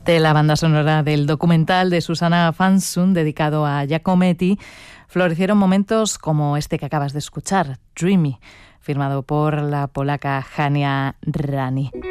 De la banda sonora del documental de Susanna Fansund dedicado a Giacometti, florecieron momentos como este que acabas de escuchar, Dreamy, firmado por la polaca Hania Rani.